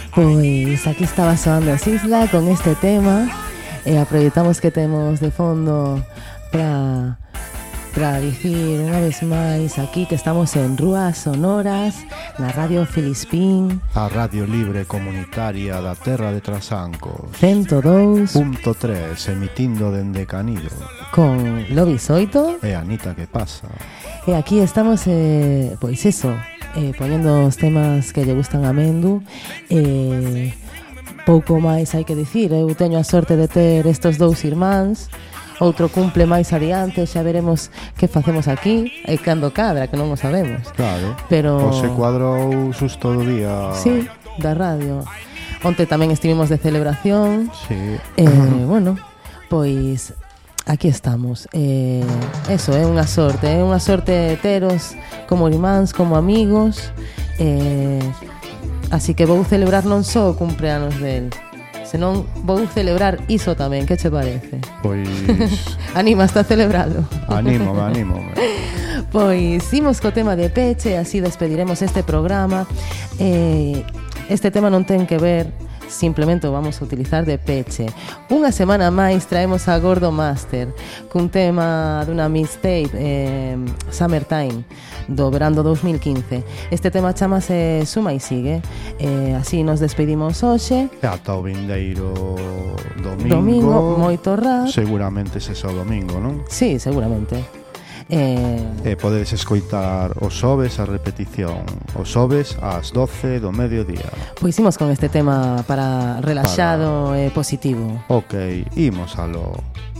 Pois aquí estaba soando Sisla con este tema e aproveitamos que temos de fondo para dicir unha vez máis aquí que estamos en Rúas Sonoras na Radio Filispín, a Radio Libre Comunitaria da Terra de Trasancos 102.3 emitindo dende Canido con Lobi Soito e Anita que pasa. E aquí estamos, pois eso, poñendo os temas que lle gustan a Mendu. Pouco máis hai que dicir, eu teño a sorte de ter estes dous irmáns. Outro cumple máis adiante, xa veremos que facemos aquí e cando cadra, que non o sabemos. Claro, pero se cuadrou susto do día. Sí, da radio. Onte tamén estivemos de celebración. Sí. Bueno, pois aquí estamos. Eso, é unha sorte teros como irmáns, como amigos. Así que vou celebrar non só o cumpleanos del, senón vou celebrar iso tamén, que che parece? Pois... Animaste a celebralo? Anímome. Pois imos co tema de peche, así despediremos este programa. Este tema non ten que ver, simplemente o vamos a utilizar de peche. Unha semana máis traemos a Gordo Master cun tema dunha mixtape, Summertime, do verán do 2015. Este tema chamase Suma e Sigue. Así nos despedimos hoxe. Ata o vindeiro domingo. Domingo, moito rap. Seguramente ese só domingo, non? Sí, seguramente. Podedes escoitar os xoves a repetición, os xoves ás 12 do mediodía. Pois imos con este tema para relaxado e positivo. Ok, imos alo.